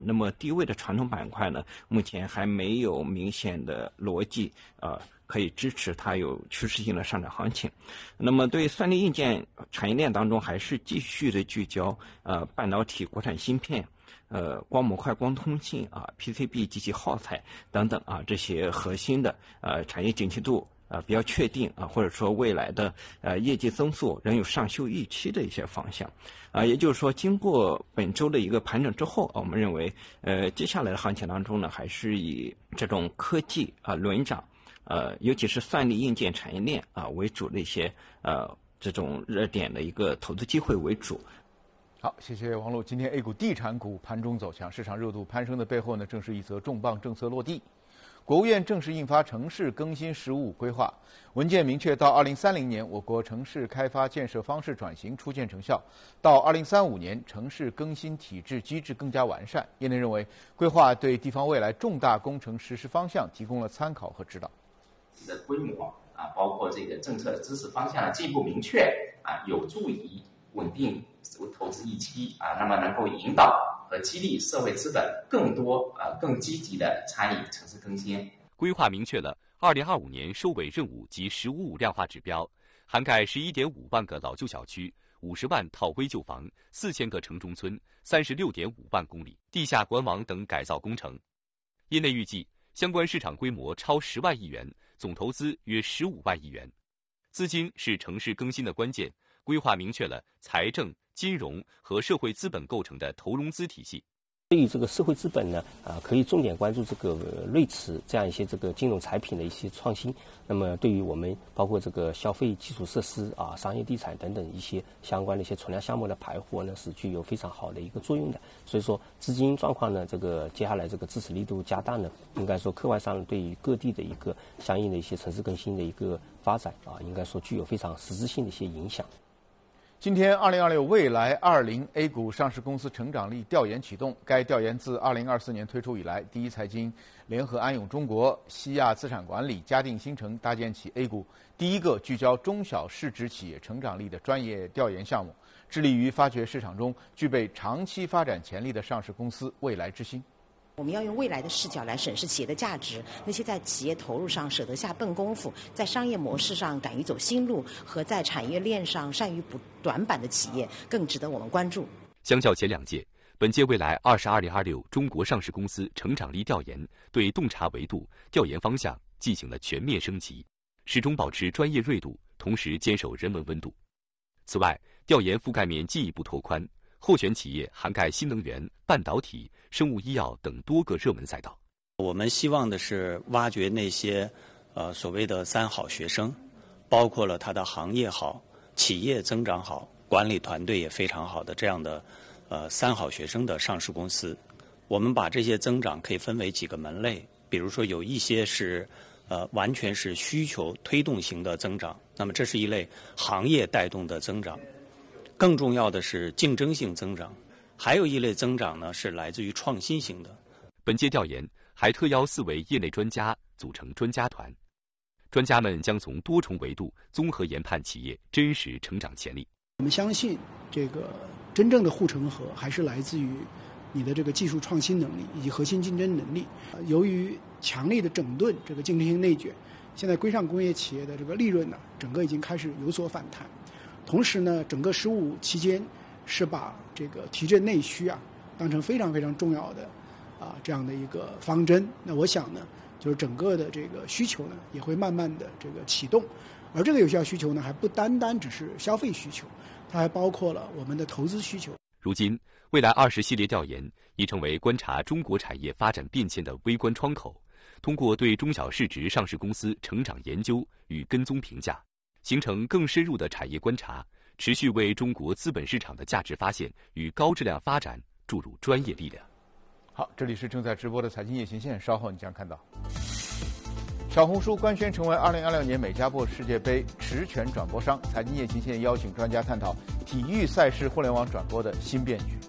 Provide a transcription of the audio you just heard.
那么低位的传统板块呢，目前还没有明显的逻辑可以支持它有趋势性的上涨行情。那么对算力硬件产业链当中，还是继续的聚焦半导体、国产芯片、光模块、光通信PCB、机器耗材等等这些核心的产业景气度比较确定或者说未来的业绩增速仍有上修预期的一些方向也就是说，经过本周的一个盘整之后我们认为接下来的行情当中呢，还是以这种科技轮涨尤其是算力硬件产业链为主的一些这种热点的一个投资机会为主。 好，谢谢王璐。今天 A 股地产股盘中走强，市场热度攀升的背后呢，正是一则重磅政策落地。国务院正式印发城市更新“十五五”规划，文件明确，到2030年，我国城市开发建设方式转型初见成效；到2035年，城市更新体制机制更加完善。业内认为，规划对地方未来重大工程实施方向提供了参考和指导。 的规模包括这个政策支持方向的进一步明确有助于稳定投资预期那么能够引导和激励社会资本更多更积极的参与城市更新。 规划明确了2025年收尾任务及“十五五”量化指标，涵盖11.5万个老旧小区、50万套危旧房、4000个城中村、36.5万公里地下管网等改造工程。业内预计，相关市场规模超10万亿元，总投资约15万亿元。资金是城市更新的关键，规划明确了财政、金融和社会资本构成的投融资体系。 对于这个社会资本呢，可以重点关注这个瑞慈这样一些这个金融产品的一些创新。那么对于我们包括这个消费基础设施商业地产等等一些相关的一些存量项目的排活呢，是具有非常好的一个作用的。所以说资金状况呢，这个接下来这个支持力度加大呢，应该说客观上对于各地的一个相应的一些城市更新的一个发展应该说具有非常实质性的一些影响。 今天2026未来20 A 股上市公司成长力调研启动。该调研自2024年推出以来，第一财经联合安永中国、西亚资产管理、嘉定新城搭建起 A 股第一个聚焦中小市值企业成长力的专业调研项目，致力于发掘市场中具备长期发展潜力的上市公司未来之星。 我们要用未来的视角来审视企业的价值，那些在企业投入上舍得下笨功夫，在商业模式上敢于走新路，和在产业链上善于补短板的企业更值得我们关注。 相较前2届，本届未来2026中国上市公司成长力调研对洞察维度、调研方向进行了全面升级，始终保持专业锐度，同时坚守人文温度。此外，调研覆盖面进一步拓宽，候选企业涵盖新能源、半导体、生物医药等多个热门赛道。 我们希望的是挖掘那些所谓的3好学生，包括了他的行业好、企业增长好、管理团队也非常好的这样的3好学生的上市公司。我们把这些增长可以分为几个门类，比如说有一些是完全是需求推动型的增长，那么这是一类行业带动的增长。更重要的是竞争性增长，还有一类增长呢是来自于创新型的。 本届调研还特邀4位业内专家组成专家团，专家们将从多重维度综合研判企业真实成长潜力。 我们相信，这个真正的护城河还是来自于你的这个技术创新能力以及核心竞争能力。由于强力的整顿这个竞争性内卷，现在规上工业企业的这个利润呢，整个已经开始有所反弹。同时呢，整个15期间是把这个提振内需当成非常非常重要的这样的一个方针。那我想呢，就是整个的这个需求呢也会慢慢的这个启动，而这个有效需求呢还不单单只是消费需求，它还包括了我们的投资需求。 如今，未来20系列调研已成为观察中国产业发展变迁的微观窗口，通过对中小市值上市公司成长研究与跟踪评价，形成更深入的产业观察，持续为中国资本市场的价值发现与高质量发展注入专业力量。 好，这里是正在直播的财经夜行线，稍后你将看到。小红书官宣成为2026年美加墨世界杯持权转播商，财经夜行线邀请专家探讨体育赛事互联网转播的新变局。